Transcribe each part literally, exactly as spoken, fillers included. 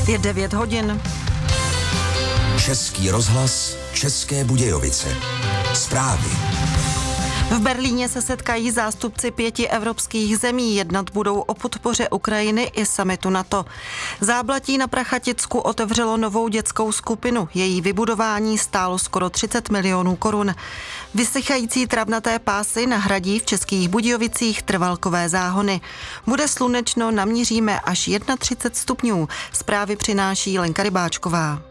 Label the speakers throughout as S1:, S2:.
S1: Je devět hodin.
S2: Český rozhlas, České Budějovice. Zprávy.
S1: V Berlíně se setkají zástupci pěti evropských zemí. Jednat budou o podpoře Ukrajiny i summitu NATO. Záblatí na Prachaticku otevřelo novou dětskou skupinu. Její vybudování stálo skoro třicet milionů korun. Vysychající travnaté pásy nahradí v Českých Budějovicích trvalkové záhony. Bude slunečno, naměříme až třicet jedna stupňů. Zprávy přináší Lenka Rybáčková.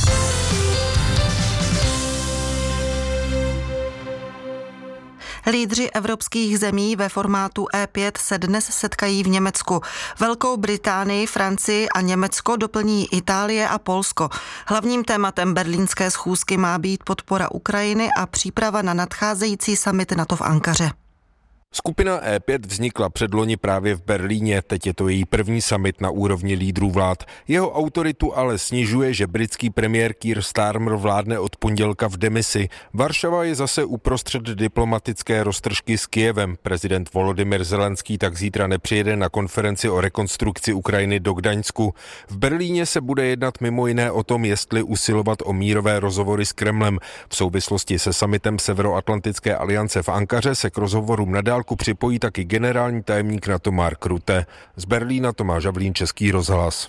S1: Lídři evropských zemí ve formátu E pět se dnes setkají v Německu. Velkou Británii, Francii a Německo doplní Itálie a Polsko. Hlavním tématem berlínské schůzky má být podpora Ukrajiny a příprava na nadcházející summit NATO v Ankaře.
S3: Skupina E pět vznikla předloni právě v Berlíně, teď je to její první summit na úrovni lídrů vlád. Jeho autoritu ale snižuje, že britský premiér Keir Starmer vládne od pondělka v demisi. Varšava je zase uprostřed diplomatické roztržky s Kyjevem. Prezident Volodymyr Zelenský tak zítra nepřijede na konferenci o rekonstrukci Ukrajiny do Gdaňsku. V Berlíně se bude jednat mimo jiné o tom, jestli usilovat o mírové rozhovory s Kremlem. V souvislosti se summitem Severoatlantické aliance v Ankaře se k rozhovorům nadál připojí taky generální tajemník NATO Mark Rutte. Z Berlína Tomáš Havlín, Český rozhlas.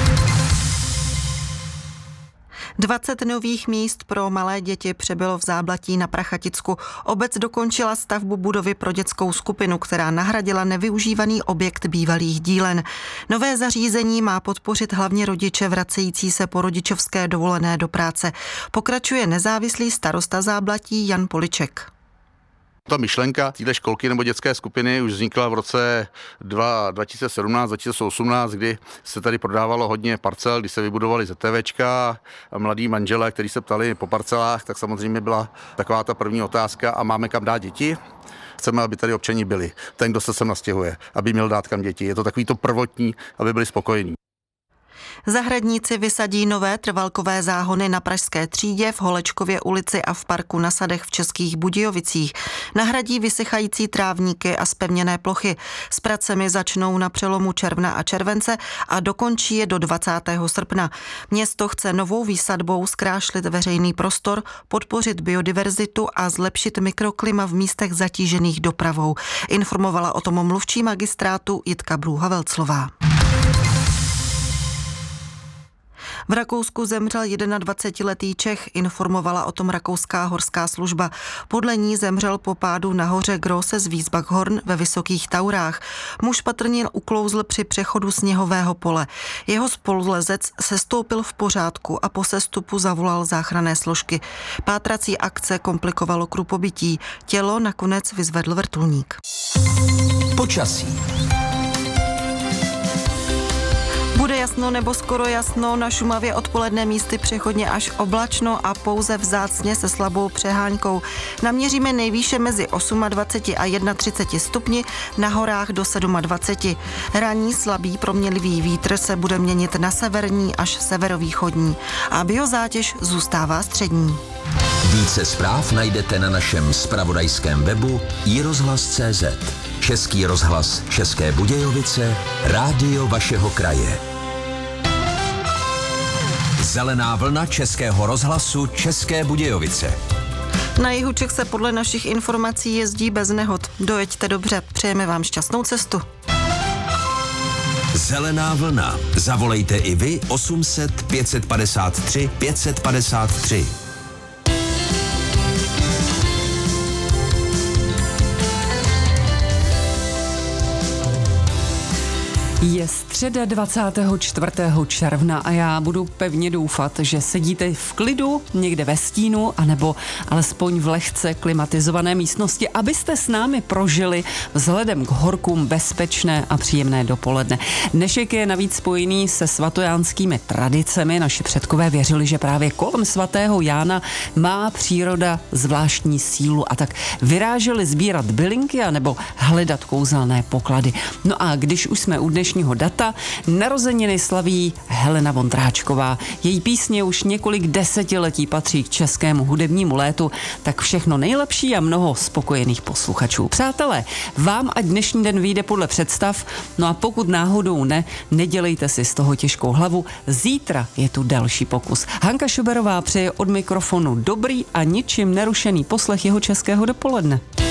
S1: dvacet nových míst pro malé děti přibylo v Záblatí na Prachaticku. Obec dokončila stavbu budovy pro dětskou skupinu, která nahradila nevyužívaný objekt bývalých dílen. Nové zařízení má podpořit hlavně rodiče vracející se po rodičovské dovolené do práce. Pokračuje nezávislý starosta Záblatí Jan Poliček.
S4: Ta myšlenka téhle školky nebo dětské skupiny už vznikla v roce dva tisíce sedmnáct dva tisíce osmnáct, kdy se tady prodávalo hodně parcel, kdy se vybudovaly ZTVčka a mladí manželé, kteří se ptali po parcelách, tak samozřejmě byla taková ta první otázka: a máme kam dát děti? Chceme, aby tady občani byli. Ten, kdo se sem nastěhuje, aby měl dát kam děti. Je to takový to prvotní, aby byli spokojení.
S1: Zahradníci vysadí nové trvalkové záhony na Pražské třídě, v Holečkově ulici a v parku na Sadech v Českých Budějovicích. Nahradí vysychající trávníky a zpevněné plochy. S pracemi začnou na přelomu června a července a dokončí je do dvacátého srpna. Město chce novou výsadbou zkrášlit veřejný prostor, podpořit biodiverzitu a zlepšit mikroklima v místech zatížených dopravou. Informovala o tom mluvčí magistrátu Jitka Brůha-Velclová. V Rakousku zemřel dvacetiletý Čech, informovala o tom rakouská horská služba. Podle ní zemřel po pádu na hoře Großes Wiesbachhorn ve Vysokých Taurách. Muž patrně uklouzl při přechodu sněhového pole. Jeho spolulezec sestoupil v pořádku a po sestupu zavolal záchranné složky. Pátrací akce komplikovalo krupobytí. Tělo nakonec vyzvedl vrtulník.
S2: Počasí.
S1: Bude jasno nebo skoro jasno, na Šumavě odpoledne místy přechodně až oblačno a pouze vzácně se slabou přehánkou. Naměříme nejvýše mezi dvacet osm a třicet jedna stupni, na horách do dvacet sedm. Ranní slabý proměnlivý vítr se bude měnit na severní až severovýchodní a biozátěž zůstává střední.
S2: Více zpráv najdete na našem zpravodajském webu i rozhlas tečka cé zet. Český rozhlas České Budějovice, rádio vašeho kraje. Zelená vlna Českého rozhlasu České Budějovice.
S1: Na jihu Čech se podle našich informací jezdí bez nehod. Dojeďte dobře, přejeme vám šťastnou cestu.
S2: Zelená vlna. Zavolejte i vy osm set pět padesát tři pět padesát tři.
S5: Je středa dvacátého čtvrtého června a já budu pevně doufat, že sedíte v klidu někde ve stínu anebo alespoň v lehce klimatizované místnosti, abyste s námi prožili vzhledem k horkům bezpečné a příjemné dopoledne. Dnešek je navíc spojený se svatojánskými tradicemi. Naši předkové věřili, že právě kolem svatého Jána má příroda zvláštní sílu a tak vyráželi sbírat bylinky anebo hledat kouzelné poklady. No a když už jsme u dnešního data, Vondra. Narozeniny slaví Helena Vondráčková. Její písně už několik desetiletí patří k českému hudebnímu létu, tak všechno nejlepší a mnoho spokojených posluchačů. Přátelé, vám ať dnešní den vyjde podle představ, no a pokud náhodou ne, nedělejte si z toho těžkou hlavu, zítra je tu další pokus. Hanka Šuberová přeje od mikrofonu dobrý a ničím nerušený poslech jeho českého dopoledne.